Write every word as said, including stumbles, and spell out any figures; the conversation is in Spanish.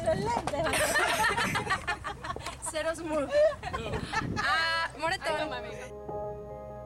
Excelente. Cero smooth. Ah, moretón. Ay, no, mami.